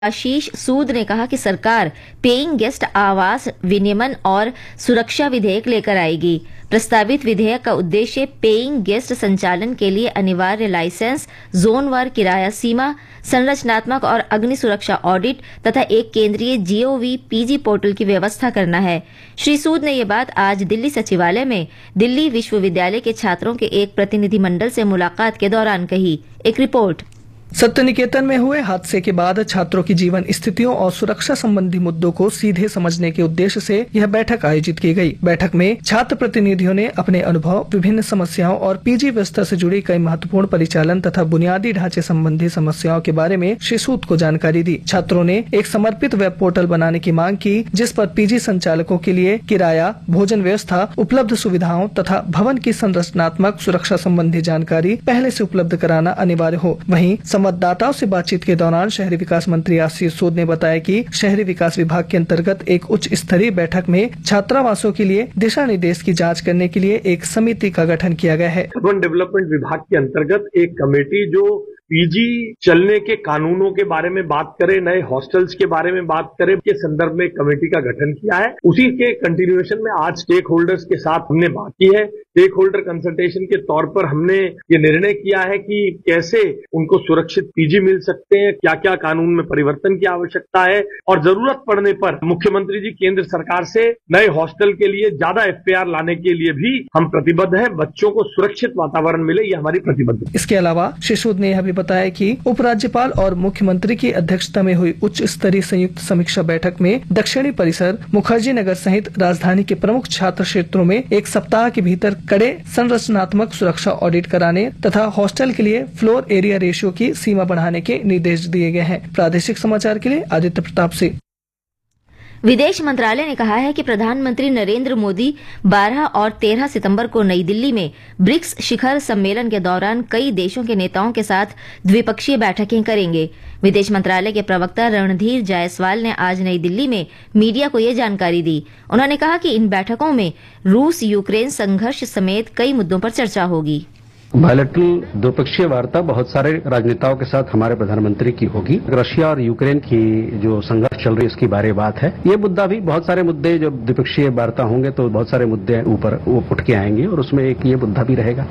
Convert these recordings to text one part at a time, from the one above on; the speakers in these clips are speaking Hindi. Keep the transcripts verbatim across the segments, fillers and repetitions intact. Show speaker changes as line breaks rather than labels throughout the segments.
आशीष सूद ने कहा कि सरकार पेइंग गेस्ट आवास विनियमन और सुरक्षा विधेयक लेकर आएगी। प्रस्तावित विधेयक का उद्देश्य पेइंग गेस्ट संचालन के लिए अनिवार्य लाइसेंस, जोनवार किराया सीमा, संरचनात्मक और अग्नि सुरक्षा ऑडिट तथा एक केंद्रीय जीओवी पीजी पोर्टल की व्यवस्था करना है। श्री सूद ने ये बात आज दिल्ली सचिवालय में दिल्ली विश्वविद्यालय के छात्रों के एक प्रतिनिधिमंडल से मुलाकात के दौरान कही। एक रिपोर्ट।
सत्य निकेतन में हुए हादसे के बाद छात्रों की जीवन स्थितियों और सुरक्षा संबंधी मुद्दों को सीधे समझने के उद्देश्य से यह बैठक आयोजित की गई। बैठक में छात्र प्रतिनिधियों ने अपने अनुभव, विभिन्न समस्याओं और पीजी व्यवस्था से जुड़ी कई महत्वपूर्ण परिचालन तथा बुनियादी ढांचे संबंधी समस्याओं के बारे में श्री सूद को जानकारी दी। छात्रों ने एक समर्पित वेब पोर्टल बनाने की मांग की, जिस पर पीजी संचालकों के लिए किराया, भोजन व्यवस्था, उपलब्ध सुविधाओं तथा भवन की संरचनात्मक सुरक्षा संबंधी जानकारी पहले से उपलब्ध कराना अनिवार्य हो। वहीं संवाददाताओं से बातचीत के दौरान शहरी विकास मंत्री आशीष सूद ने बताया कि शहरी विकास विभाग के अंतर्गत एक उच्च स्तरीय बैठक में छात्रावासों के लिए दिशा निर्देश की जांच करने के लिए एक समिति का गठन किया गया है।
अर्बन डेवलपमेंट विभाग के अंतर्गत एक कमेटी जो पीजी चलने के कानूनों के बारे में बात करे, नए हॉस्टल्स के बारे में बात करे के संदर्भ में कमेटी का गठन किया है। उसी के कंटिन्यूएशन में आज स्टेक होल्डर्स के साथ हमने बात की है। स्टेक होल्डर कंसल्टेशन के तौर पर हमने ये निर्णय किया है कि कैसे उनको सुरक्षित पीजी मिल सकते हैं, क्या क्या कानून में परिवर्तन की आवश्यकता है और जरूरत पड़ने पर मुख्यमंत्री जी केंद्र सरकार से नए हॉस्टल के लिए ज्यादा एफएआर लाने के लिए भी हम प्रतिबद्ध हैं। बच्चों को सुरक्षित वातावरण मिले, ये हमारी प्रतिबद्धता।
इसके अलावा श्री सूद ने यह भी बताया कि उपराज्यपाल और मुख्यमंत्री की अध्यक्षता में हुई उच्च स्तरीय संयुक्त समीक्षा बैठक में दक्षिणी परिसर, मुखर्जी नगर सहित राजधानी के प्रमुख छात्र क्षेत्रों में एक सप्ताह के भीतर कड़े संरचनात्मक सुरक्षा ऑडिट कराने तथा हॉस्टल के लिए फ्लोर एरिया रेशियो की सीमा बढ़ाने के निर्देश दिए गए हैं। प्रादेशिक समाचार के लिए आदित्य प्रताप से।
विदेश मंत्रालय ने कहा है कि प्रधानमंत्री नरेंद्र मोदी बारह और तेरह सितंबर को नई दिल्ली में ब्रिक्स शिखर सम्मेलन के दौरान कई देशों के नेताओं के साथ द्विपक्षीय बैठकें करेंगे। विदेश मंत्रालय के प्रवक्ता रणधीर जायसवाल ने आज नई दिल्ली में मीडिया को ये जानकारी दी। उन्होंने कहा कि इन बैठकों में रूस यूक्रेन संघर्ष समेत कई मुद्दों पर चर्चा होगी।
बायलैटरल द्विपक्षीय वार्ता बहुत सारे राजनेताओं के साथ हमारे प्रधानमंत्री की होगी। रशिया और यूक्रेन की जो संघर्ष चल रही है इसकी बारे बात है। ये मुद्दा भी बहुत सारे मुद्दे जब द्विपक्षीय वार्ता होंगे तो बहुत सारे मुद्दे ऊपर वो उठ के आएंगे और उसमें एक ये मुद्दा भी रहेगा।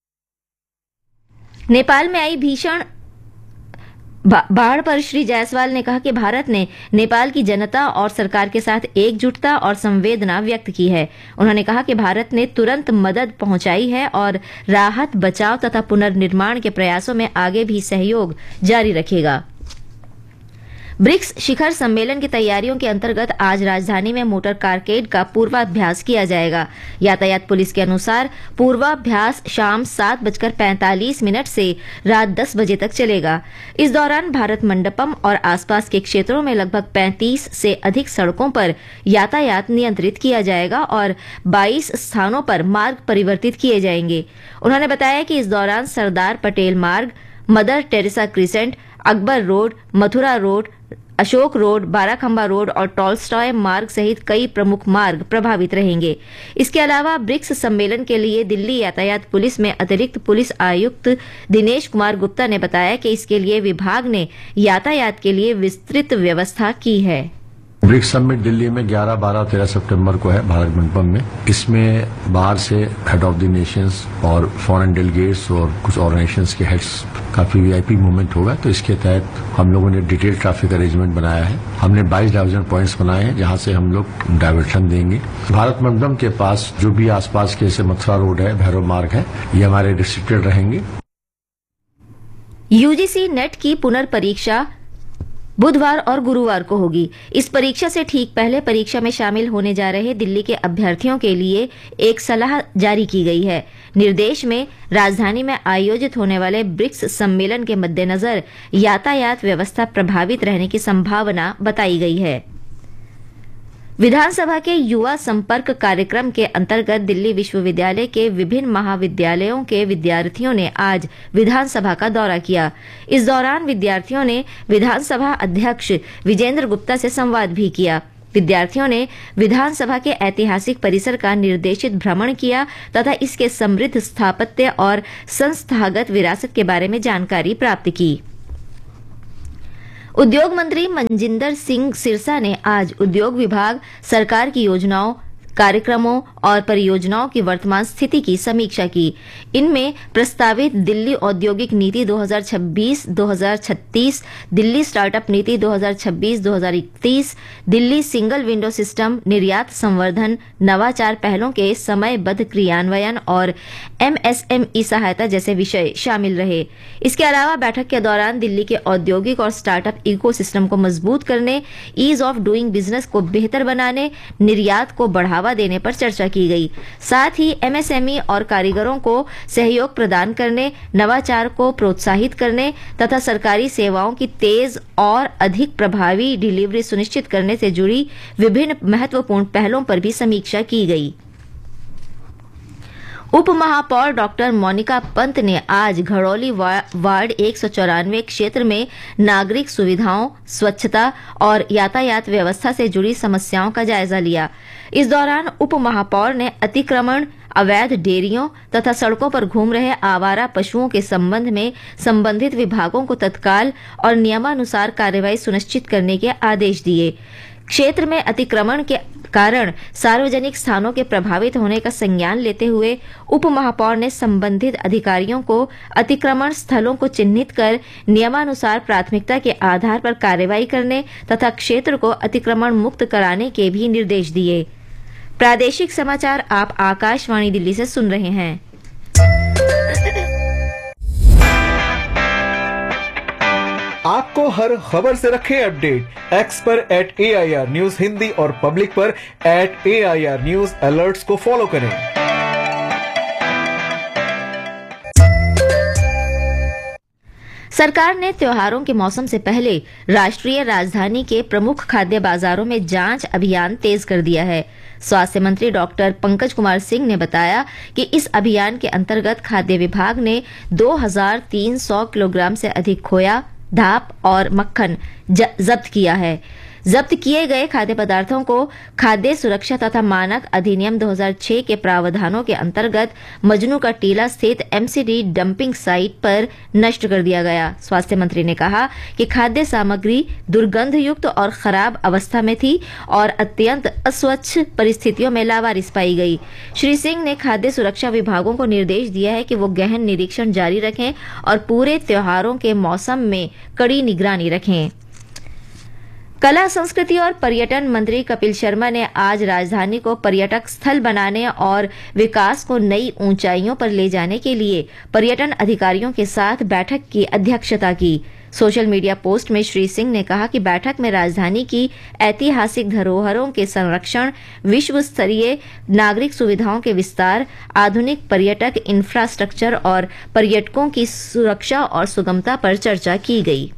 नेपाल में आई भीषण बाढ़ पर श्री जायसवाल ने कहा कि भारत ने नेपाल की जनता और सरकार के साथ एकजुटता और संवेदना व्यक्त की है। उन्होंने कहा कि भारत ने तुरंत मदद पहुंचाई है और राहत, बचाव तथा पुनर्निर्माण के प्रयासों में आगे भी सहयोग जारी रखेगा। ब्रिक्स शिखर सम्मेलन की तैयारियों के अंतर्गत आज राजधानी में मोटर कारकेड का पूर्वाभ्यास किया जाएगा। यातायात पुलिस के अनुसार पूर्वाभ्यास शाम सात बजकर पैंतालीस मिनट से रात दस बजे तक चलेगा। इस दौरान भारत मंडपम और आसपास के क्षेत्रों में लगभग पैंतीस से अधिक सड़कों पर यातायात नियंत्रित किया जाएगा और बाईस स्थानों पर मार्ग परिवर्तित किए जाएंगे। उन्होंने बताया कि इस दौरान सरदार पटेल मार्ग, mother Teresa crescent, Akbar road, Mathura road, Ashok road, Barakhamba road और टॉलस्टॉय मार्ग सहित कई प्रमुख मार्ग प्रभावित रहेंगे। इसके अलावा ब्रिक्स सम्मेलन के लिए दिल्ली यातायात पुलिस में अतिरिक्त पुलिस आयुक्त दिनेश कुमार गुप्ता ने बताया कि इसके लिए विभाग ने यातायात के लिए विस्तृत व्यवस्था की है।
ब्रिक्स समिट दिल्ली में ग्यारह, बारह, तेरह सितंबर को है भारत मंडपम में। इसमें बाहर से हेड ऑफ द नेशंस और फॉरेन डेलीगेट्स और कुछ ऑर्गेनाइजेशंस के हेड्स काफी वीआईपी मूवमेंट होगा। तो इसके तहत हम लोगों ने डिटेल ट्रैफिक अरेंजमेंट बनाया है। हमने बाईस डाइवर्जन पॉइंट्स बनाए हैं जहां से हम लोग डाइवर्शन देंगे। भारत मंडपम के पास जो भी आसपास के जैसे मथुरा रोड है, भैरव मार्ग है, ये हमारे रिस्ट्रिक्टेड रहेंगे।
यूजीसी नेट की पुनर्परीक्षा बुधवार और गुरुवार को होगी। इस परीक्षा से ठीक पहले परीक्षा में शामिल होने जा रहे दिल्ली के अभ्यर्थियों के लिए एक सलाह जारी की गई है। निर्देश में राजधानी में आयोजित होने वाले ब्रिक्स सम्मेलन के मद्देनजर यातायात व्यवस्था प्रभावित रहने की संभावना बताई गई है। विधानसभा के युवा संपर्क कार्यक्रम के अंतर्गत दिल्ली विश्वविद्यालय के विभिन्न महाविद्यालयों के विद्यार्थियों ने आज विधानसभा का दौरा किया। इस दौरान विद्यार्थियों ने विधानसभा अध्यक्ष विजेंद्र गुप्ता से संवाद भी किया। विद्यार्थियों ने विधानसभा के ऐतिहासिक परिसर का निर्देशित भ्रमण किया तथा इसके समृद्ध स्थापत्य और संस्थागत विरासत के बारे में जानकारी प्राप्त की। उद्योग मंत्री मनजिंदर सिंह सिरसा ने आज उद्योग विभाग, सरकार की योजनाओं, कार्यक्रमों और परियोजनाओं की वर्तमान स्थिति की समीक्षा की। इनमें प्रस्तावित दिल्ली औद्योगिक नीति दो हज़ार छब्बीस दो हज़ार छत्तीस, दिल्ली स्टार्टअप नीति दो हज़ार छब्बीस दो हज़ार इकतीस, दिल्ली सिंगल विंडो सिस्टम, निर्यात संवर्धन, नवाचार पहलों के समयबद्ध क्रियान्वयन और एमएसएमई सहायता जैसे विषय शामिल रहे। इसके अलावा बैठक के दौरान दिल्ली के औद्योगिक और स्टार्टअप इकोसिस्टम को मजबूत करने, ईज ऑफ डूइंग बिजनेस को बेहतर बनाने, निर्यात को बढ़ावा देने पर चर्चा की गई। साथ ही एमएसएमई और कारीगरों को सहयोग प्रदान करने, नवाचार को प्रोत्साहित करने तथा सरकारी सेवाओं की तेज और अधिक प्रभावी डिलीवरी सुनिश्चित करने से जुड़ी विभिन्न महत्वपूर्ण पहलों पर भी समीक्षा की गई। उप महापौर डॉक्टर मोनिका पंत ने आज घड़ौली वार्ड एक सौ चौरानवे क्षेत्र में नागरिक सुविधाओं, स्वच्छता और यातायात व्यवस्था से जुड़ी समस्याओं का जायजा लिया। इस दौरान उप महापौर ने अतिक्रमण, अवैध डेयरियों तथा सड़कों पर घूम रहे आवारा पशुओं के संबंध में संबंधित विभागों को तत्काल और नियमानुसार कार्रवाई सुनिश्चित करने के आदेश दिए। क्षेत्र में अतिक्रमण के कारण सार्वजनिक स्थानों के प्रभावित होने का संज्ञान लेते हुए उप महापौर ने संबंधित अधिकारियों को अतिक्रमण स्थलों को चिन्हित कर नियमानुसार प्राथमिकता के आधार पर कार्रवाई करने तथा क्षेत्र को अतिक्रमण मुक्त कराने के भी निर्देश दिए। प्रादेशिक समाचार आप आकाशवाणी दिल्ली से सुन रहे हैं।
आपको हर खबर से रखे अपडेट। एक्स पर eight A I R news Hindi और पब्लिक पर eight A I R news alerts को फॉलो करें।
सरकार ने त्योहारों के मौसम से पहले राष्ट्रीय राजधानी के प्रमुख खाद्य बाजारों में जांच अभियान तेज कर दिया है। स्वास्थ्य मंत्री डॉक्टर पंकज कुमार सिंह ने बताया कि इस अभियान के अंतर्गत खाद्य विभाग ने दो हज़ार तीन सौ किलोग्राम से अधिक खोया, धाप और मक्खन जब्त किया है। जब्त किए गए खाद्य पदार्थों को खाद्य सुरक्षा तथा मानक अधिनियम दो हज़ार छह के प्रावधानों के अंतर्गत मजनू का टीला स्थित एमसीडी डंपिंग साइट पर नष्ट कर दिया गया। स्वास्थ्य मंत्री ने कहा कि खाद्य सामग्री दुर्गंध युक्त और खराब अवस्था में थी और अत्यंत अस्वच्छ परिस्थितियों में लावारिस पाई गई। श्री सिंह ने खाद्य सुरक्षा विभागों को निर्देश दिया है कि वो गहन निरीक्षण जारी रखें और पूरे त्योहारों के मौसम में कड़ी निगरानी रखें। कला, संस्कृति और पर्यटन मंत्री कपिल शर्मा ने आज राजधानी को पर्यटक स्थल बनाने और विकास को नई ऊंचाइयों पर ले जाने के लिए पर्यटन अधिकारियों के साथ बैठक की अध्यक्षता की। सोशल मीडिया पोस्ट में श्री सिंह ने कहा कि बैठक में राजधानी की ऐतिहासिक धरोहरों के संरक्षण, विश्व स्तरीय नागरिक सुविधाओं के विस्तार, आधुनिक पर्यटक इंफ्रास्ट्रक्चर और पर्यटकों की सुरक्षा और सुगमता पर चर्चा की गई।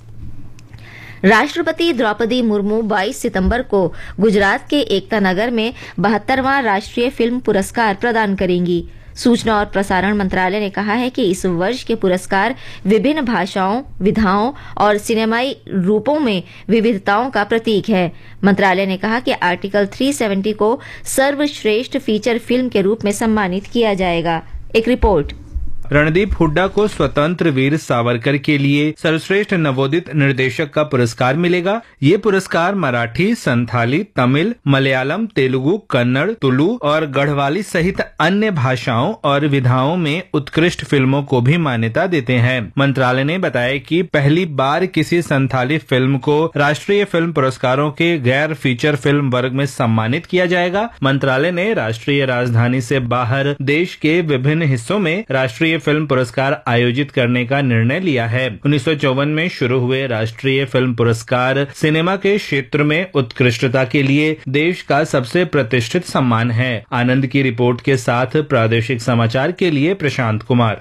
राष्ट्रपति द्रौपदी मुर्मू बाईस सितंबर को गुजरात के एकता नगर में बहत्तरवां राष्ट्रीय फिल्म पुरस्कार प्रदान करेंगी। सूचना और प्रसारण मंत्रालय ने कहा है कि इस वर्ष के पुरस्कार विभिन्न भाषाओं, विधाओं और सिनेमाई रूपों में विविधताओं का प्रतीक है। मंत्रालय ने कहा कि आर्टिकल तीन सौ सत्तर को सर्वश्रेष्ठ फीचर फिल्म के रूप में सम्मानित किया जाएगा। एक रिपोर्ट।
रणदीप हुड्डा को स्वतंत्र वीर सावरकर के लिए सर्वश्रेष्ठ नवोदित निर्देशक का पुरस्कार मिलेगा। ये पुरस्कार मराठी, संथाली, तमिल, मलयालम, तेलुगु, कन्नड़, तुलु और गढ़वाली सहित अन्य भाषाओं और विधाओं में उत्कृष्ट फिल्मों को भी मान्यता देते हैं। मंत्रालय ने बताया कि पहली बार किसी संथाली फिल्म को राष्ट्रीय फिल्म पुरस्कारों के गैर फीचर फिल्म वर्ग में सम्मानित किया जाएगा। मंत्रालय ने राष्ट्रीय राजधानी से बाहर देश के विभिन्न हिस्सों में राष्ट्रीय फिल्म पुरस्कार आयोजित करने का निर्णय लिया है। उन्नीस सौ चौवन में शुरू हुए राष्ट्रीय फिल्म पुरस्कार सिनेमा के क्षेत्र में उत्कृष्टता के लिए देश का सबसे प्रतिष्ठित सम्मान है। आनंद की रिपोर्ट के साथ प्रादेशिक समाचार के लिए प्रशांत कुमार।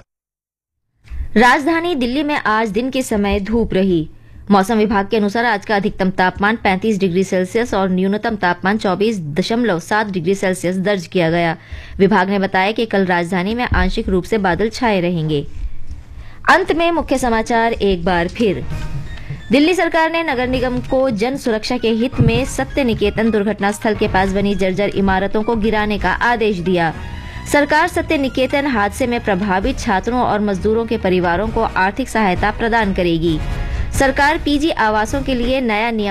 राजधानी दिल्ली में आज दिन के समय धूप रही। मौसम विभाग के अनुसार आज का अधिकतम तापमान पैंतीस डिग्री सेल्सियस और न्यूनतम तापमान चौबीस दशमलव सात डिग्री सेल्सियस दर्ज किया गया। विभाग ने बताया कि कल राजधानी में आंशिक रूप से बादल छाए रहेंगे। अंत में मुख्य समाचार एक बार फिर। दिल्ली सरकार ने नगर निगम को जन सुरक्षा के हित में सत्य निकेतन दुर्घटना स्थल के पास बनी जर्जर इमारतों को गिराने का आदेश दिया। सरकार सत्य निकेतन हादसे में प्रभावित छात्रों और मजदूरों के परिवारों को आर्थिक सहायता प्रदान करेगी। सरकार पीजी आवासों के लिए नया नियम